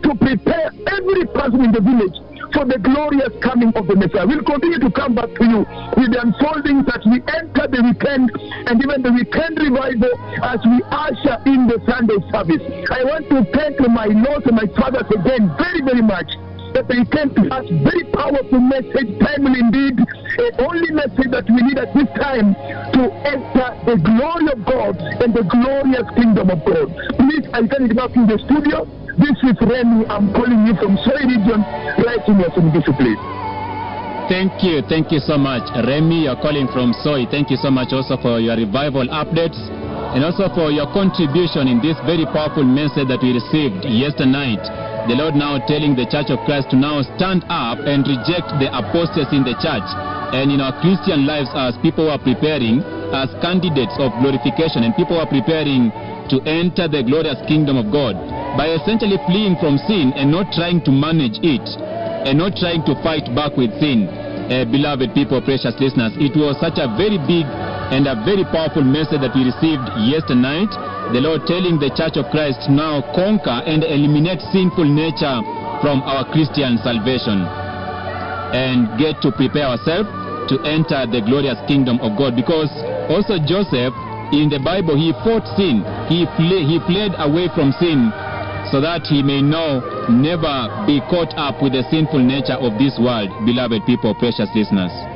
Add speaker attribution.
Speaker 1: to prepare every person in the village for the glorious coming of the Messiah. We'll continue to come back to you with the unfoldings as we enter the weekend and even the weekend revival as we usher in the Sunday service. I want to thank my Lord and my fathers again very, very much that they came to us. Very powerful message, timely indeed, the only message that we need at this time to enter the glory of God and the glorious kingdom of God. Please, I turn it back in the studio. This is Remy. I'm calling you from Soy region, right in your discipline.
Speaker 2: Thank you so much, Remy. You're calling from Soy. Thank you so much also for your revival updates and also for your contribution in this very powerful message that we received yesterday night. The Lord now telling the Church of Christ to now stand up and reject the apostates in the church. And in our Christian lives, as people are preparing as candidates of glorification and people are preparing to enter the glorious kingdom of God by essentially fleeing from sin and not trying to manage it and not trying to fight back with sin. Beloved people, precious listeners, it was such a very big and a very powerful message that we received yesterday night. The Lord telling the Church of Christ now conquer and eliminate sinful nature from our Christian salvation and get to prepare ourselves to enter the glorious kingdom of God. Because also Joseph in the Bible, he fought sin. He fled away from sin so that he may now never be caught up with the sinful nature of this world. Beloved people, precious listeners.